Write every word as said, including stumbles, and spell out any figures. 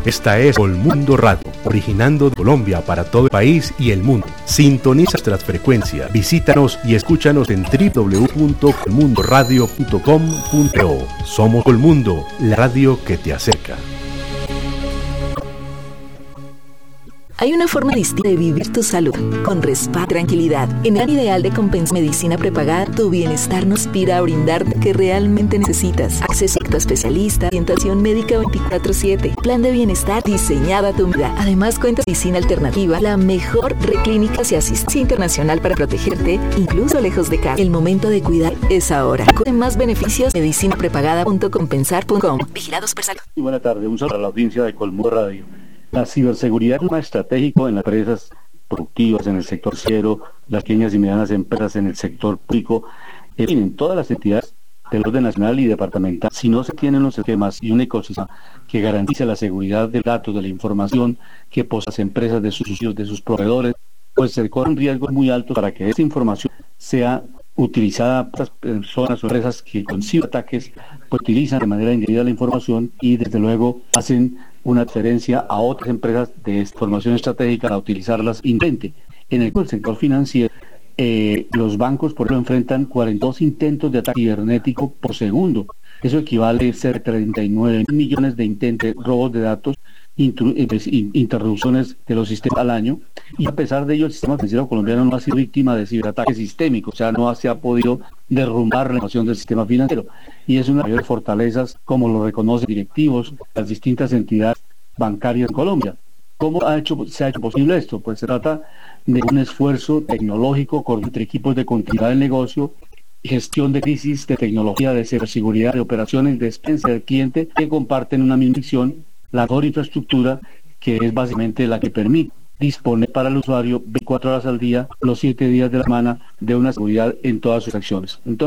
Esta es Colmundo Radio, originando de Colombia para todo el país y el mundo. Sintoniza nuestras frecuencias, visítanos y escúchanos en doble u doble u doble u punto colmundo radio punto com punto co. Somos Colmundo, la radio que te acerca. Hay una forma distinta de vivir tu salud, con respaldo y tranquilidad. En el ideal de Compensa Medicina Prepagada, tu bienestar nos inspira a brindarte lo que realmente necesitas. Acceso a especialista, orientación médica veinticuatro siete, plan de bienestar diseñado a tu medida. Además, cuenta con medicina alternativa, la mejor red clínica y asistencia internacional para protegerte, incluso lejos de casa. El momento de cuidar es ahora. Con más beneficios, medicina prepagada punto compensar punto com. Vigilado Supersalud. Y buena tarde, un saludo a la audiencia de Colmundo Radio. La ciberseguridad es un tema estratégico en las empresas productivas, en el sector financiero, las pequeñas y medianas empresas en el sector público, en fin, en todas las entidades del orden nacional y departamental. Si no se tienen los esquemas y un ecosistema que garantice la seguridad de datos, de la información que poseen las empresas, de sus usuarios, de sus proveedores, pues se corren riesgos muy altos para que esta información sea utilizada por las personas o empresas que con ciberataques pues utilizan de manera indebida la información y desde luego hacen una diferencia a otras empresas de esta información estratégica a utilizarlas intente. En el sector financiero, eh, los bancos por ejemplo enfrentan cuarenta y dos intentos de ataque cibernético por segundo. Eso equivale a cerca de treinta y nueve mil millones de intentos, robos de datos, interrupciones de los sistemas al año, y a pesar de ello el sistema financiero colombiano no ha sido víctima de ciberataques sistémicos, o sea, no se ha podido derrumbar la información del sistema financiero, y es una de las mayores fortalezas, como lo reconocen directivos de las distintas entidades bancarias en Colombia. ¿Cómo ha hecho, se ha hecho posible esto? Pues se trata de un esfuerzo tecnológico entre equipos de continuidad del negocio, gestión de crisis, de tecnología, de ciberseguridad, de operaciones, de experiencia del cliente, que comparten una misma visión, la mejor infraestructura, que es básicamente la que permite disponer para el usuario veinticuatro horas al día, los siete días de la semana, de una seguridad en todas sus acciones. Entonces,